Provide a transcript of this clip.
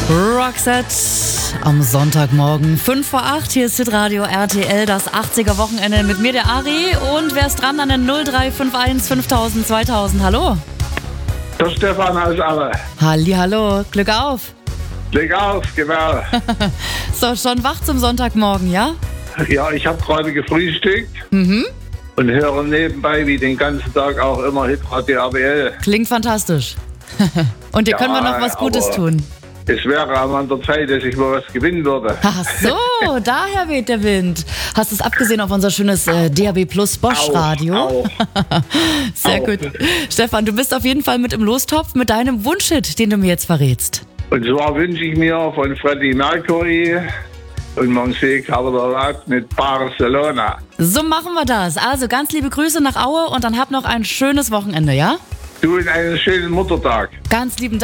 Roxette am Sonntagmorgen, 5 vor 8. Hier ist Hitradio RTL, das 80er-Wochenende mit mir, der Ari. Und wer ist dran an den 0351 5000 2000? Hallo? Der Stefan aus Aue. Hallihallo, Glück auf. Leg auf, genau. So, schon wach zum Sonntagmorgen, ja? Ja, ich habe gerade gefrühstückt und höre nebenbei wie den ganzen Tag auch immer Hitradio RTL. Klingt fantastisch. Und dir können wir noch was Gutes aber tun. Es wäre auch an der Zeit, dass ich mal was gewinnen würde. Ach so, daher weht der Wind. Hast du es abgesehen auf unser schönes DAB Plus Bosch Radio? Auch. Sehr Auch. gut. Stefan, du bist auf jeden Fall mit im Lostopf mit deinem Wunschhit, den du mir jetzt verrätst. Und zwar wünsche ich mir von Freddie Mercury und Monse Caballot mit Barcelona. So machen wir das. Also ganz liebe Grüße nach Aue und dann hab noch ein schönes Wochenende, ja? Du und einen schönen Muttertag. Ganz lieben Dank.